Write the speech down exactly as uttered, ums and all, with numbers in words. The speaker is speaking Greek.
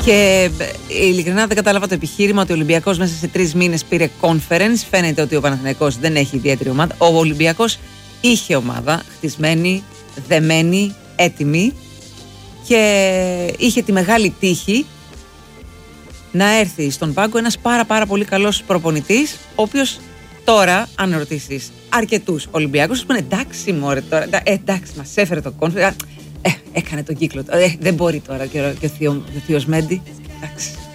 Και ειλικρινά δεν κατάλαβα το επιχείρημα ότι ο Ολυμπιακός μέσα σε τρεις μήνες πήρε conference. Φαίνεται ότι ο Παναθηναϊκός δεν έχει ιδιαίτερη ομάδα. Ο Ολυμπιακός είχε ομάδα χτισμένη, δεμένη, έτοιμη και είχε τη μεγάλη τύχη να έρθει στον πάγκο ένας πάρα πάρα πολύ καλός προπονητής, ο οποίος τώρα, αν ρωτήσεις αρκετούς Ολυμπιακούς, σου πούνε εντάξει μωρέ τώρα, ε, εντάξει μας έφερε το conference, ε, έκανε τον κύκλο, ε, δεν μπορεί τώρα και ο, και ο, θείο, ο θείος Μέντι, εντάξει.